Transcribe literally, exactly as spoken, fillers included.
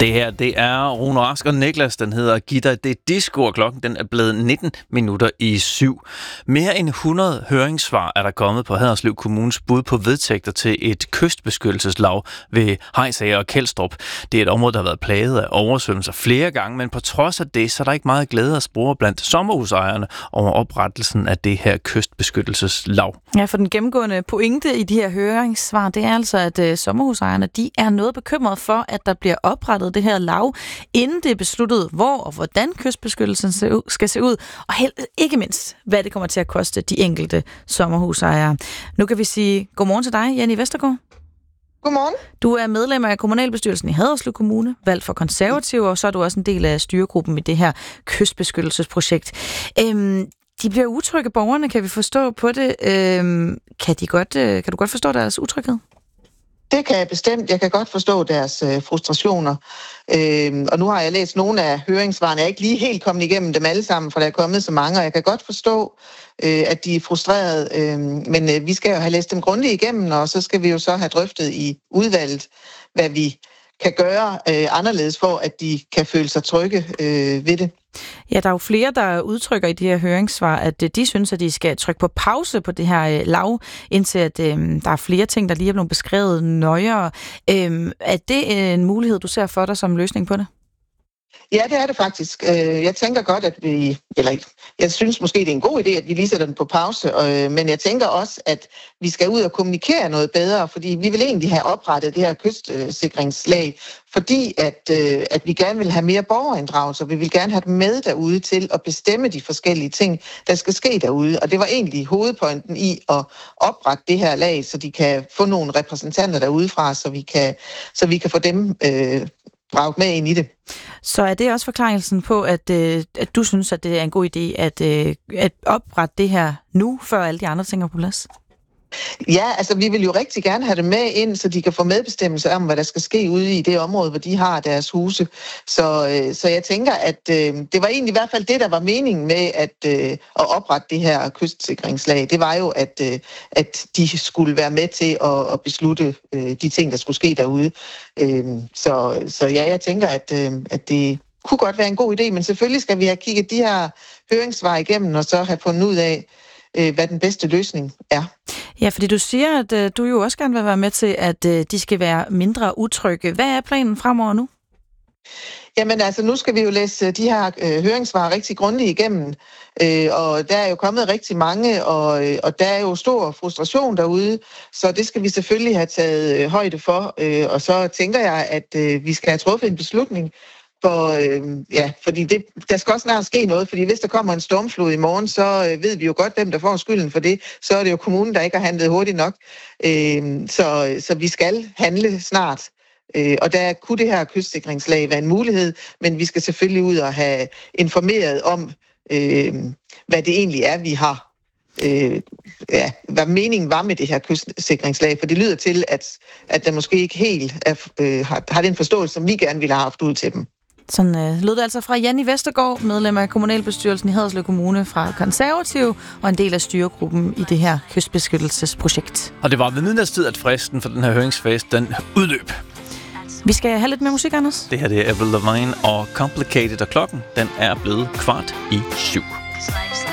Det her, det er Rune Rask og Niklas, den hedder Gitter. Det er disco, og klokken den er blevet nitten minutter i syv. Mere end hundrede høringssvar er der kommet på Haderslev Kommunes bud på vedtægter til et kystbeskyttelseslav ved Hejsager og Kelstrup. Det er et område, der har været plaget af oversvømmelser flere gange, men på trods af det, så er der ikke meget glæde at spore blandt sommerhusejerne over oprettelsen af det her kystbeskyttelseslav. Ja, for den gennemgående pointe i de her høringssvar, det er altså, at uh, sommerhusejerne, de er noget bekymrede for, at der bliver oprettet det her lav, inden det er besluttet, hvor og hvordan kystbeskyttelsen skal se ud, og helt, ikke mindst, hvad det kommer til at koste de enkelte sommerhusejere. Nu kan vi sige godmorgen til dig, Jenny Vestergaard. Godmorgen. Du er medlem af kommunalbestyrelsen i Haderslev Kommune, valgt for konservative, og så er du også en del af styregruppen i det her kystbeskyttelsesprojekt. Øhm, de bliver utrygge, borgerne, kan vi forstå på det. Øhm, kan, de godt, øh, kan du godt forstå deres utryghed? Det kan jeg bestemt. Jeg kan godt forstå deres øh, frustrationer. Øhm, og nu har jeg læst nogle af høringssvarene. Jeg er ikke lige helt kommet igennem dem alle sammen, for der er kommet så mange, og jeg kan godt forstå, øh, at de er frustrerede. Øh, men øh, vi skal jo have læst dem grundigt igennem, og så skal vi jo så have drøftet i udvalget, hvad vi kan gøre øh, anderledes for, at de kan føle sig trygge øh, ved det. Ja, der er jo flere, der udtrykker i de her høringssvar, at de synes, at de skal trykke på pause på det her lav, indtil at øh, der er flere ting, der lige er blevet beskrevet nøjere. Øh, er det en mulighed, du ser for dig som løsning på det? Ja, det er det faktisk. Jeg tænker godt, at vi... Eller jeg synes måske, det er en god idé, at vi lige sætter den på pause, men jeg tænker også, at vi skal ud og kommunikere noget bedre, fordi vi vil egentlig have oprettet det her kystsikringslag, fordi at, at vi gerne vil have mere borgerinddragelse, og vi vil gerne have dem med derude til at bestemme de forskellige ting, der skal ske derude. Og det var egentlig hovedpointen i at oprette det her lag, så de kan få nogle repræsentanter derudefra, så vi kan, så vi kan få dem øh, braget med ind i det. Så er det også forklaringen på, at, øh, at du synes, at det er en god idé at, øh, at oprette det her nu, før alle de andre ting er på plads? Ja, altså vi vil jo rigtig gerne have det med ind, så de kan få medbestemmelse om, hvad der skal ske ude i det område, hvor de har deres huse. Så, øh, så jeg tænker, at øh, det var egentlig i hvert fald det, der var meningen med at, øh, at oprette det her kystsikringslag. Det var jo, at, øh, at de skulle være med til at, at beslutte øh, de ting, der skulle ske derude. Øh, så, så ja, jeg tænker, at, øh, at det kunne godt være en god idé, men selvfølgelig skal vi have kigget de her høringssvar igennem, og så have fundet ud af, hvad den bedste løsning er. Ja, fordi du siger, at uh, du jo også gerne vil være med til, at uh, de skal være mindre utrygge. Hvad er planen fremover nu? Jamen altså, nu skal vi jo læse de her øh, høringssvar rigtig grundigt igennem, øh, og der er jo kommet rigtig mange, og, øh, og der er jo stor frustration derude, så det skal vi selvfølgelig have taget øh, højde for, øh, og så tænker jeg, at øh, vi skal have truffet en beslutning. For, øh, ja, fordi det, der skal også snart ske noget, fordi hvis der kommer en stormflod i morgen, så øh, ved vi jo godt, hvem der får skylden for det. Så er det jo kommunen, der ikke har handlet hurtigt nok. Øh, så, så vi skal handle snart. Øh, og der kunne det her kystsikringslag være en mulighed, men vi skal selvfølgelig ud og have informeret om, øh, hvad det egentlig er, vi har. Øh, ja, hvad meningen var med det her kystsikringslag, for det lyder til, at, at der måske ikke helt er, øh, har, har den forståelse, som vi gerne ville have haft ud til dem. Sådan øh, lød det altså fra Jenny Vestergaard, medlem af kommunalbestyrelsen i Haderslev Kommune fra Konservative, og en del af styregruppen i det her kystbeskyttelsesprojekt. Og det var ved midnatstid, at fristen for den her høringsfest, den udløb. Vi skal have lidt mere musik, Anders. Det her det er Avril Lavigne og Complicated, og klokken den er blevet kvart i syv.